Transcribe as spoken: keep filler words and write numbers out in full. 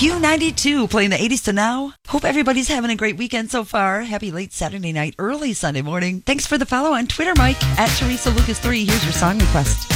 Q ninety-two playing the eighties to now. Hope everybody's having a great weekend so far. Happy late Saturday night, early Sunday morning. Thanks for the follow on Twitter, Mike, at Teresa Lucas three. Here's your song request.